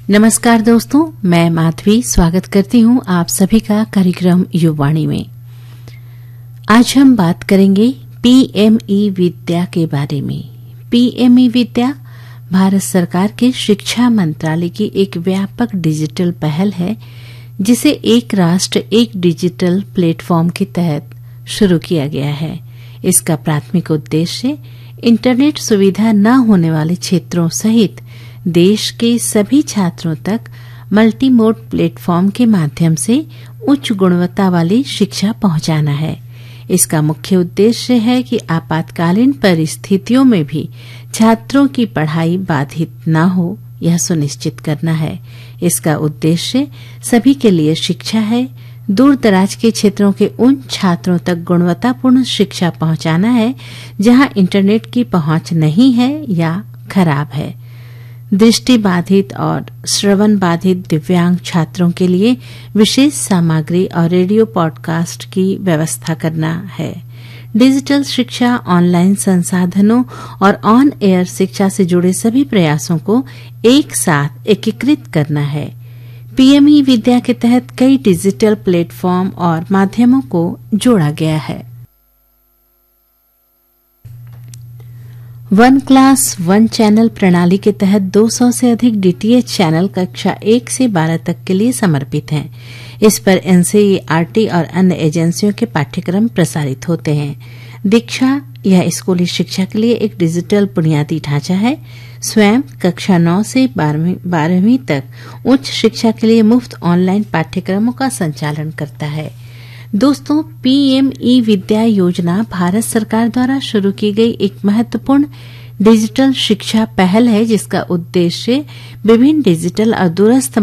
नमस्कार दोस्तों, मैं माधवी स्वागत करती हूं आप सभी का कार्यक्रम युवाणी में। आज हम बात करेंगे पीएमई विद्या के बारे में। पीएमई विद्या भारत सरकार के शिक्षा मंत्रालय की एक व्यापक डिजिटल पहल है, जिसे एक राष्ट्र एक डिजिटल प्लेटफॉर्म के तहत शुरू किया गया है। इसका प्राथमिक उद्देश्य इंटरनेट सुविधा न होने वाले क्षेत्रों सहित देश के सभी छात्रों तक मल्टी मोड प्लेटफॉर्म के माध्यम से उच्च गुणवत्ता वाली शिक्षा पहुंचाना है। इसका मुख्य उद्देश्य है कि आपातकालीन परिस्थितियों में भी छात्रों की पढ़ाई बाधित न हो, यह सुनिश्चित करना है। इसका उद्देश्य सभी के लिए शिक्षा है। दूर दराज के क्षेत्रों के उन छात्रों तक गुणवत्तापूर्ण शिक्षा पहुंचाना है जहां इंटरनेट की पहुंच नहीं है या खराब है। दृष्टि बाधित और श्रवण बाधित दिव्यांग छात्रों के लिए विशेष सामग्री और रेडियो पॉडकास्ट की व्यवस्था करना है। डिजिटल शिक्षा, ऑनलाइन संसाधनों और ऑन एयर शिक्षा से जुड़े सभी प्रयासों को एक साथ एकीकृत करना है। पीएमई विद्या के तहत कई डिजिटल प्लेटफॉर्म और माध्यमों को जोड़ा गया है। वन क्लास वन चैनल प्रणाली के तहत 200 से अधिक डीटीएच चैनल कक्षा 1 से 12 तक के लिए समर्पित हैं। इस पर एनसीईआरटी और अन्य एजेंसियों के पाठ्यक्रम प्रसारित होते हैं। दीक्षा यह स्कूली शिक्षा के लिए एक डिजिटल बुनियादी ढांचा है। स्वयं कक्षा 9 से 12वीं तक उच्च शिक्षा के लिए मुफ्त ऑनलाइन पाठ्यक्रमों का संचालन करता है। दोस्तों, पीएमई विद्या योजना भारत सरकार द्वारा शुरू की गई एक महत्वपूर्ण डिजिटल शिक्षा पहल है, जिसका उद्देश्य विभिन्न डिजिटल और दूरस्थ